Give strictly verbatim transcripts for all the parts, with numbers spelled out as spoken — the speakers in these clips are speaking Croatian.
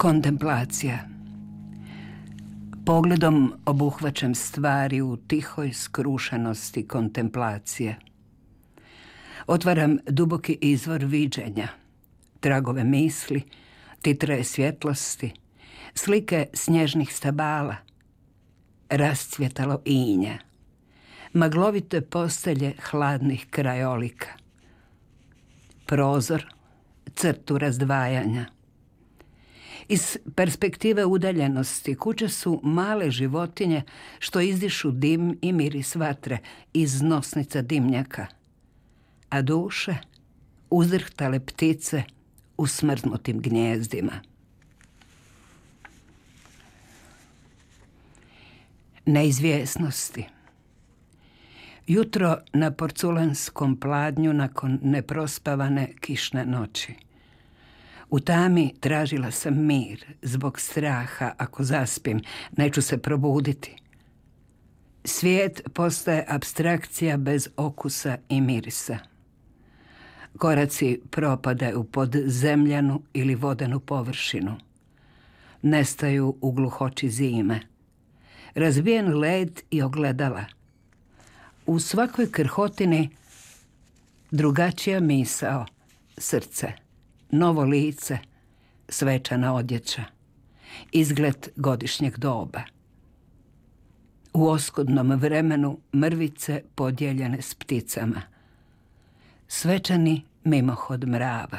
Kontemplacija. Pogledom obuhvaćam stvari u tihoj skrušenosti kontemplacije. Otvaram duboki izvor viđenja, tragove misli, titre svjetlosti, slike snježnih stabala, rascvjetalo inja, maglovite postelje hladnih krajolika, prozor, crtu razdvajanja. Iz perspektive udaljenosti kuće su male životinje što izdišu dim i miris vatre iz nosnica dimnjaka, a duše uzdrhtale ptice u smrznutim gnjezdima. Neizvjesnosti. Jutro na porculanskom pladnju nakon neprospavane kišne noći. U tami tražila sam mir zbog straha, ako zaspim, neću se probuditi. Svijet postaje apstrakcija bez okusa i mirisa. Koraci propadaju pod zemljanu ili vodenu površinu. Nestaju u gluhoći zime. Razbijen led i ogledala. U svakoj krhotini drugačija misao, srce, novo lice, svečana odjeća, izgled godišnjeg doba. U oskudnom vremenu mrvice podijeljene s pticama. Svečani mimohod mrava.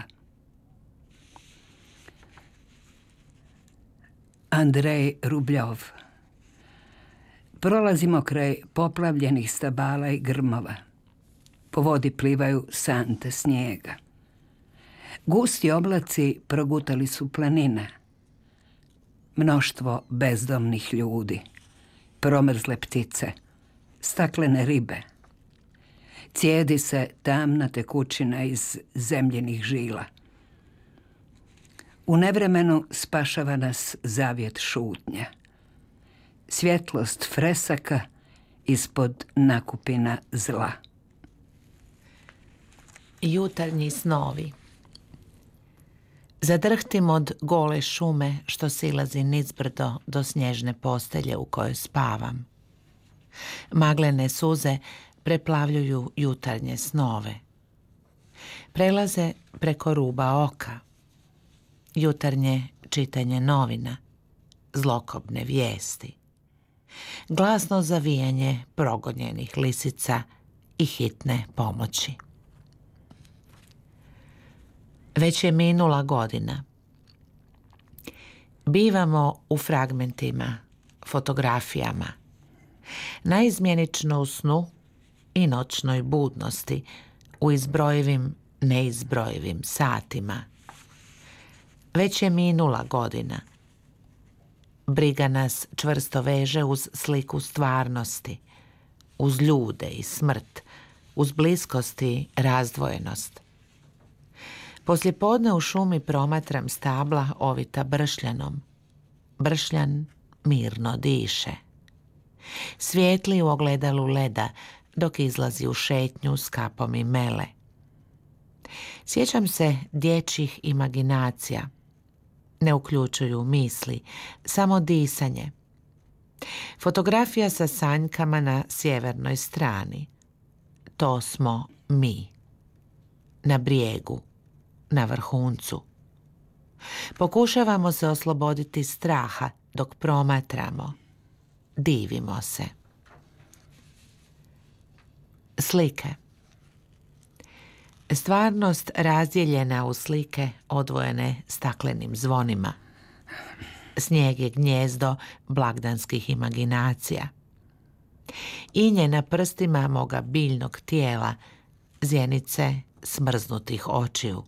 Andrej Rubljov. Prolazimo kraj poplavljenih stabala i grmova. Po vodi plivaju sante snijega. Gusti oblaci progutali su planine. Mnoštvo bezdomnih ljudi, promrzle ptice, staklene ribe. Cijedi se tamna tekućina iz zemljenih žila. U nevremenu spašava nas zavjet šutnje. Svjetlost fresaka ispod nakupina zla. Jutarnji snovi. Zadrhtim od gole šume što silazi nizbrdo do snježne postelje u kojoj spavam. Maglene suze preplavljuju jutarnje snove. Prelaze preko ruba oka. Jutarnje čitanje novina, zlokobne vijesti. Glasno zavijanje progonjenih lisica i hitne pomoći. Već je minula godina. Bivamo u fragmentima, fotografijama, naizmjenično u snu i noćnoj budnosti, u izbrojivim, neizbrojivim satima. Već je minula godina. Briga nas čvrsto veže uz sliku stvarnosti, uz ljude i smrt, uz bliskost i razdvojenost. Poslijepodne u šumi promatram stabla ovita bršljanom. Bršljan mirno diše. Svijetli u ogledalu leda dok izlazi u šetnju s kapom i mele. Sjećam se dječjih imaginacija. Ne uključuju misli, samo disanje. Fotografija sa sanjkama na sjevernoj strani. To smo mi. Na brijegu, na vrhuncu. Pokušavamo se osloboditi straha dok promatramo. Divimo se. Slike. Stvarnost razdijeljena u slike odvojene staklenim zvonima. Snijeg je gnjezdo blagdanskih imaginacija. Inje na prstima moga biljnog tijela, zjenice smrznutih očiju.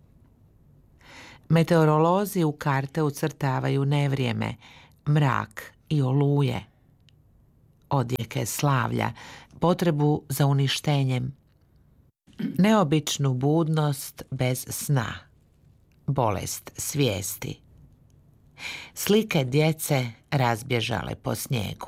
Meteorolozi u karte ucrtavaju nevrijeme, mrak i oluje. Odjeke slavlja, potrebu za uništenjem. Neobičnu budnost bez sna. Bolest svijesti. Slike djece razbježale po snijegu.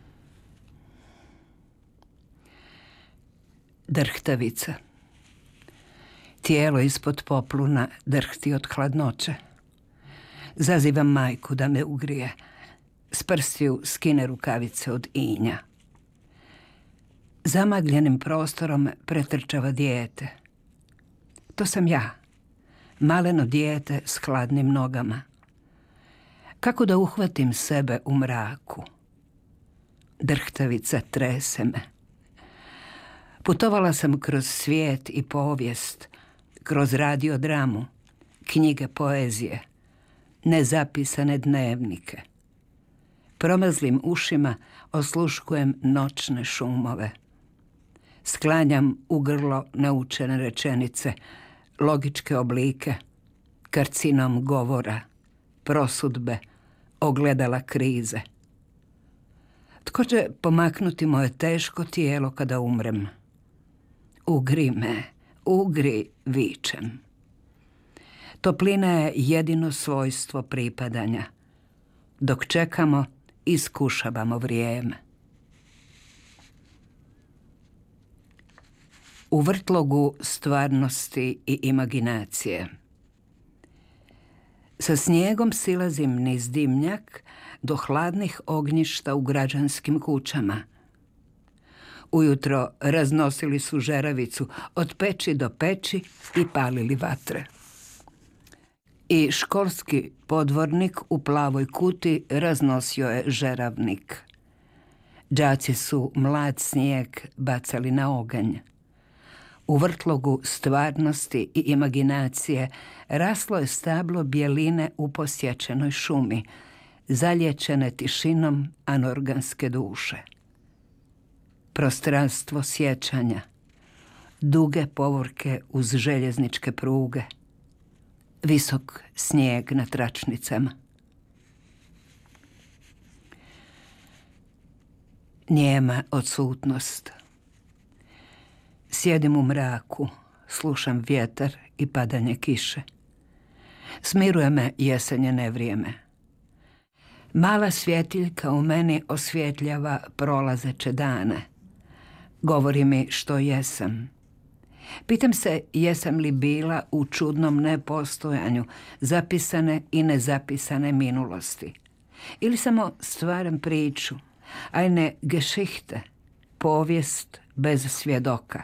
Drhtavica. Tijelo ispod popluna drhti od hladnoće. Zazivam majku da me ugrije. S prstiju skine rukavice od inja. Zamagljenim prostorom pretrčava dijete. To sam ja, maleno dijete s hladnim nogama. Kako da uhvatim sebe u mraku? Drhtavica trese me. Putovala sam kroz svijet i povijest, kroz radiodramu, knjige poezije, nezapisane dnevnike. Promazlim ušima osluškujem noćne šumove. Sklanjam u grlo naučene rečenice, logičke oblike, karcinom govora, prosudbe, ogledala krize. Tko će pomaknuti moje teško tijelo kada umrem? Ugri me, ugri, vičem. Toplina je jedino svojstvo pripadanja. Dok čekamo, iskušavamo vrijeme. U vrtlogu stvarnosti i imaginacije. Sa snijegom silazim niz dimnjak do hladnih ognjišta u građanskim kućama. Ujutro raznosili su žeravicu od peći do peći i palili vatre. I školski podvornik u plavoj kuti raznosio je žeravnik. Đaci su mlad snijeg bacali na oganj. U vrtlogu stvarnosti i imaginacije raslo je stablo bjeline u posjećenoj šumi, zaliječene tišinom anorganske duše. Prostranstvo sjećanja, duge povorke uz željezničke pruge, visok snijeg na tračnicama. Nijema odsutnost. Sjedim u mraku, slušam vjetar i padanje kiše. Smiruje me jesenje nevrijeme. Mala svjetiljka u meni osvjetljava prolazeće dane. Govori mi što jesam. Pitam se jesam li bila u čudnom nepostojanju zapisane i nezapisane minulosti. Ili samo stvaram priču, eine Geschichte, povijest bez svjedoka.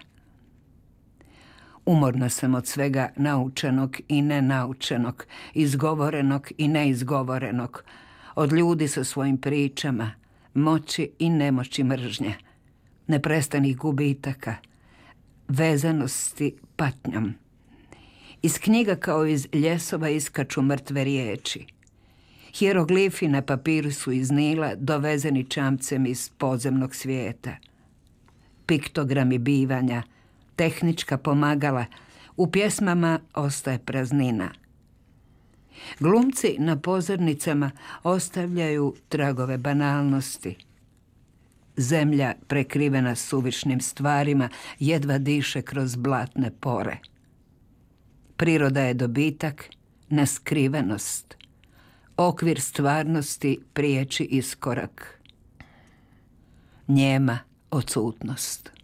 Umorna sam od svega naučenog i nenaučenog, izgovorenog i neizgovorenog, od ljudi sa svojim pričama, moći i nemoći mržnje, neprestanih gubitaka, vezanosti patnjom. Iz knjiga kao iz ljesova iskaču mrtve riječi. Hieroglifi na papiru su iz Nila dovezeni čamcem iz podzemnog svijeta. Piktogrami bivanja, tehnička pomagala, u pjesmama ostaje praznina. Glumci na pozornicama ostavljaju tragove banalnosti. Zemlja prekrivena suvišnim stvarima jedva diše kroz blatne pore. Priroda je dobitak, neskrivenost. Okvir stvarnosti priječi iskorak. Nijema odsutnost.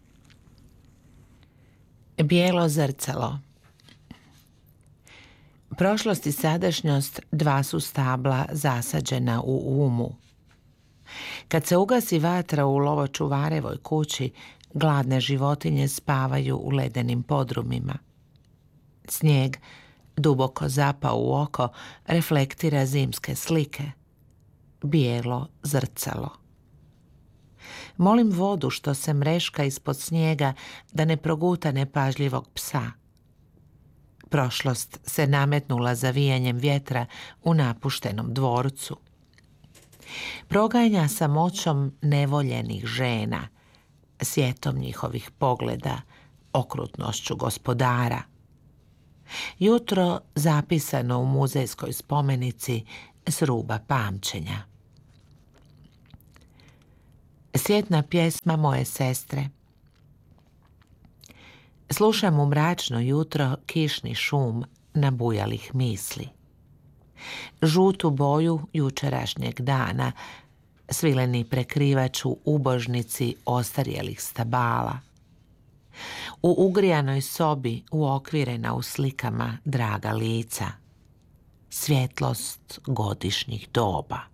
Bijelo zrcalo. Prošlost i sadašnjost dva su stabla zasađena u umu. Kad se ugasi vatra u lovočuvarevoj kući, gladne životinje spavaju u ledenim podrumima. Snijeg, duboko zapao u oko, reflektira zimske slike. Bijelo zrcalo. Molim vodu što se mreška ispod snijega da ne proguta nepažljivog psa. Prošlost se nametnula zavijanjem vjetra u napuštenom dvorcu. Proganja samoćom nevoljenih žena, sjetom njihovih pogleda, okrutnošću gospodara. Jutro zapisano u muzejskoj spomenici s ruba pamćenja. Sjetna pjesma moje sestre. Slušam u mračno jutro kišni šum nabujalih misli. Žutu boju jučerašnjeg dana, svileni prekrivač u ubožnici ostarjelih stabala. U ugrijanoj sobi uokvirena u slikama draga lica. svjetlost godišnjih doba.